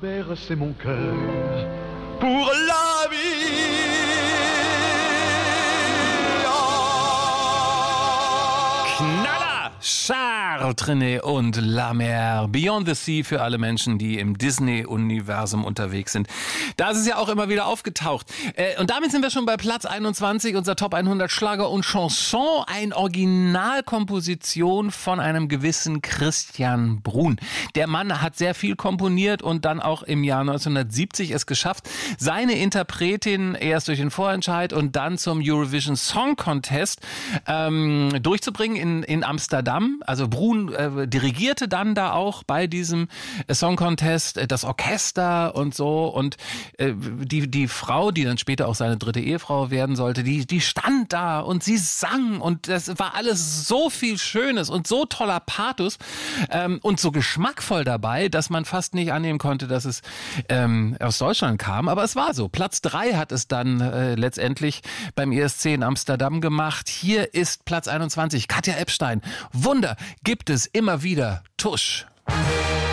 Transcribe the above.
bercer mon cœur pour la vie. Knaller! Charles Trenet und La Mer, Beyond the Sea für alle Menschen, die im Disney-Universum unterwegs sind. Da ist es ja auch immer wieder aufgetaucht. Und damit sind wir schon bei Platz 21, unser Top 100 Schlager und Chanson. Eine Originalkomposition von einem gewissen Christian Bruhn. Der Mann hat sehr viel komponiert und dann auch im Jahr 1970 es geschafft, seine Interpretin erst durch den Vorentscheid und dann zum Eurovision Song Contest durchzubringen in Amsterdam. Also Bruhn dirigierte dann da auch bei diesem Song Contest das Orchester und so. Und die Frau, die dann später auch seine dritte Ehefrau werden sollte, die stand da und sie sang. Und das war alles so viel Schönes und so toller Pathos und so geschmackvoll dabei, dass man fast nicht annehmen konnte, dass es aus Deutschland kam. Aber es war so. Platz 3 hat es dann letztendlich beim ESC in Amsterdam gemacht. Hier ist Platz 21. Katja Epstein. Wunder gibt es immer wieder. Tusch.